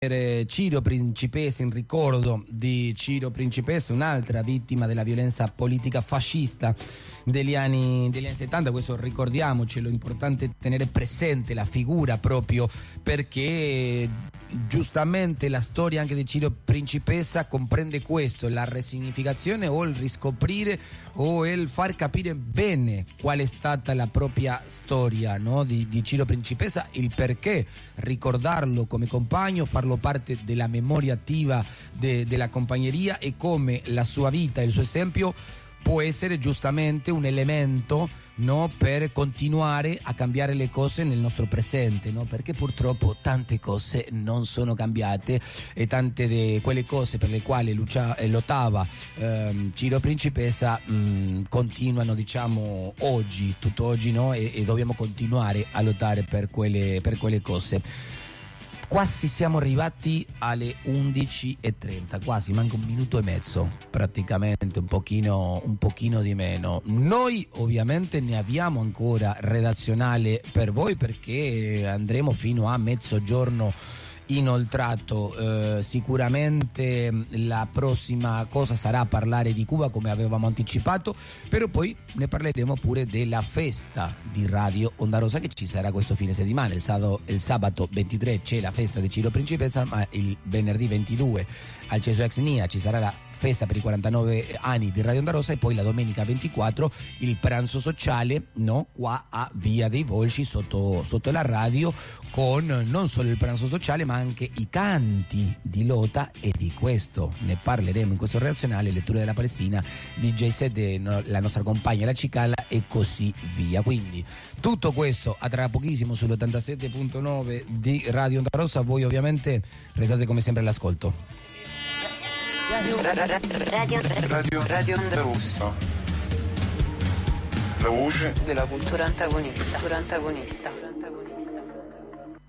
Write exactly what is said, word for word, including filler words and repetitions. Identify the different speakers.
Speaker 1: Ciro Principessa, in ricordo di Ciro Principessa, un'altra vittima della violenza politica fascista degli anni, degli anni settanta. Questo ricordiamocelo, è importante tenere presente la figura, proprio perché giustamente la storia anche di Ciro Principessa comprende questo, la resignificazione o il riscoprire o il far capire bene qual è stata la propria storia, no? di, di Ciro Principessa, il perché ricordarlo come compagno, farlo parte della memoria attiva de, della compagneria, e come la sua vita e il suo esempio può essere giustamente un elemento, no, per continuare a cambiare le cose nel nostro presente, no? Perché purtroppo tante cose non sono cambiate, e tante di quelle cose per le quali lucia, eh, lottava ehm, Ciro Principessa mh, continuano, diciamo, oggi, tutt'oggi, no? E, e dobbiamo continuare a lottare per quelle, per quelle cose. Quasi siamo arrivati alle undici e trenta, quasi, manca un minuto e mezzo, praticamente un pochino, un pochino di meno. Noi ovviamente ne abbiamo ancora redazionale per voi, perché andremo fino a mezzogiorno inoltrato. Eh, sicuramente la prossima cosa sarà parlare di Cuba, come avevamo anticipato, però poi ne parleremo pure della festa di Radio Onda Rosa che ci sarà questo fine settimana. Il sabato, il sabato ventitré c'è la festa di Ciro Principessa, ma il venerdì ventidue al Ceso Ex Nia ci sarà la festa per i quarantanove anni di Radio Onda Rosa, e poi la domenica ventiquattro il pranzo sociale, no, qua a Via dei Volsci, sotto, sotto la radio, con non solo il pranzo sociale ma anche i canti di Lota, e di questo ne parleremo in questo relazionale, lettura della Palestina, D J set, no, la nostra compagna la Cicala e così via. Quindi tutto questo a tra pochissimo sull'ottantasette virgola nove di Radio Onda Rosa. Voi ovviamente restate come sempre all'ascolto.
Speaker 2: Radio, radio, radio, radio Onda Rossa. La voce della cultura antagonista. Cultura antagonista.